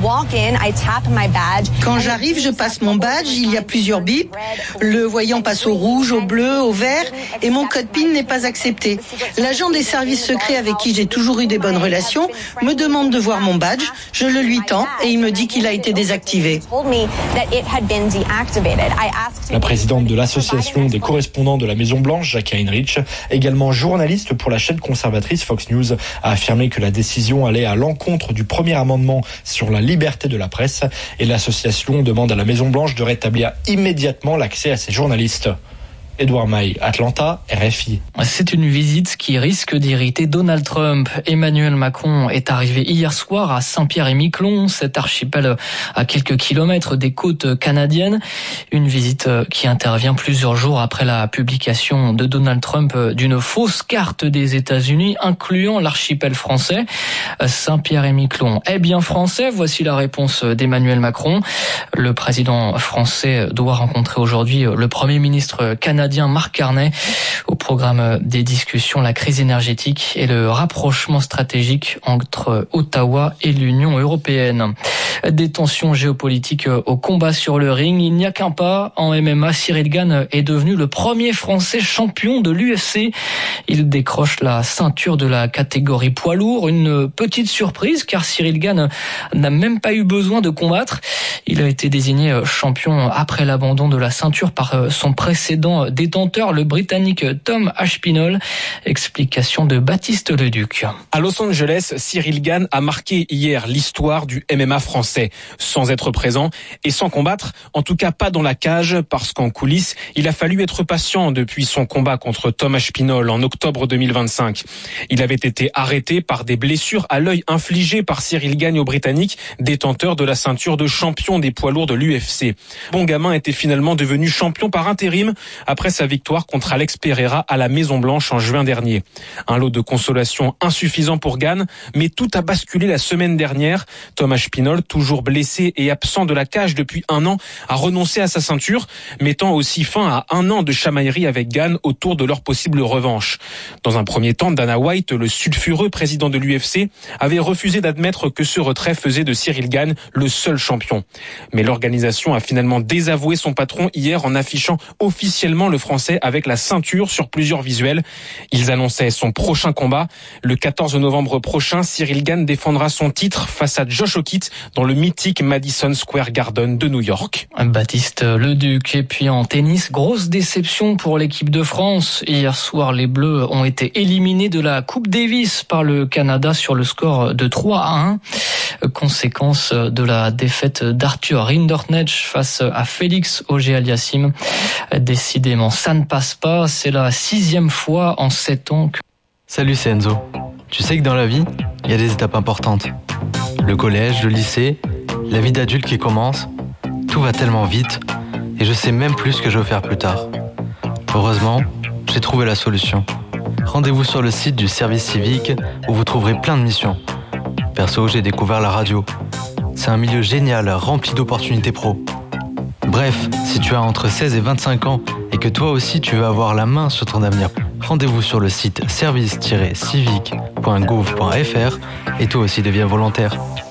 Quand j'arrive, je passe mon badge, il y a plusieurs bips. Le voyant passe au rouge, au bleu, au vert et mon code PIN n'est pas accepté. L'agent des services secrets avec qui j'ai toujours eu des bonnes relations me demande de voir mon badge, je le lui tends et il me dit qu'il a été désactivé. La présidente de l'association des correspondants de la Maison-Blanche, Jackie Heinrich, également journaliste pour la chaîne conservatrice Fox News, a affirmé que la décision allait à l'encontre du premier amendement sur la liberté de la presse et l'association demande à la Maison-Blanche de rétablir immédiatement l'accès à ces journalistes. Édouard Maille, Atlanta, RFI. C'est une visite qui risque d'irriter Donald Trump. Emmanuel Macron est arrivé hier soir à Saint-Pierre-et-Miquelon, cet archipel à quelques kilomètres des côtes canadiennes. Une visite qui intervient plusieurs jours après la publication de Donald Trump d'une fausse carte des États-Unis incluant l'archipel français. Saint-Pierre-et-Miquelon est bien français, voici la réponse d'Emmanuel Macron. Le président français doit rencontrer aujourd'hui le Premier ministre canadien Mark Carney. Au programme des discussions, la crise énergétique et le rapprochement stratégique entre Ottawa et l'Union européenne. Des tensions géopolitiques au combat sur le ring. Il n'y a qu'un pas. En MMA, Cyril Gane est devenu le premier Français champion de l'UFC. Il décroche la ceinture de la catégorie poids lourd. Une petite surprise car Cyril Gane n'a même pas eu besoin de combattre. Il a été désigné champion après l'abandon de la ceinture par son précédent détenteur, le Britannique Tom Aspinall. Explication de Baptiste Leduc. À Los Angeles, Cyril Gane a marqué hier l'histoire du MMA français. Sans être présent et sans combattre, en tout cas pas dans la cage, parce qu'en coulisses, il a fallu être patient depuis son combat contre Tom Aspinall en octobre 2025. Il avait été arrêté par des blessures à l'œil infligées par Cyril Gane au Britannique, détenteur de la ceinture de champion des poids lourds de l'UFC. Bon gamin était finalement devenu champion par intérim après sa victoire contre Alex Pereira à la Maison-Blanche en juin dernier. Un lot de consolation insuffisant pour Gane, mais tout a basculé la semaine dernière. Tom Aspinall, toujours blessé et absent de la cage depuis 1 an, a renoncé à sa ceinture, mettant aussi fin à 1 an de chamaillerie avec Gane autour de leur possible revanche. Dans un premier temps, Dana White, le sulfureux président de l'UFC, avait refusé d'admettre que ce retrait faisait de Cyril Gane le seul champion. Mais l'organisation a finalement désavoué son patron hier en affichant officiellement le Français avec la ceinture sur plusieurs visuels. Ils annonçaient son prochain combat. Le 14 novembre prochain, Cyril Gane défendra son titre face à Josh Okitt dans le mythique Madison Square Garden de New York. Baptiste Leduc. Et puis en tennis, grosse déception pour l'équipe de France. Hier soir, les Bleus ont été éliminés de la Coupe Davis par le Canada sur le score de 3-1. Conséquence de la défaite d'Arthur Rinderknecht face à Félix Auger-Aliassime. Décidément, ça ne passe pas. C'est la 6e fois en 7 ans que... Salut, c'est Enzo. Tu sais que dans la vie, il y a des étapes importantes. Le collège, le lycée, la vie d'adulte qui commence. Tout va tellement vite et je sais même plus ce que je veux faire plus tard. Heureusement, j'ai trouvé la solution. Rendez-vous sur le site du service civique où vous trouverez plein de missions. Perso, j'ai découvert la radio. C'est un milieu génial, rempli d'opportunités pro. Bref, si tu as entre 16 et 25 ans et que toi aussi tu veux avoir la main sur ton avenir, rendez-vous sur le site service-civique.gouv.fr et toi aussi deviens volontaire.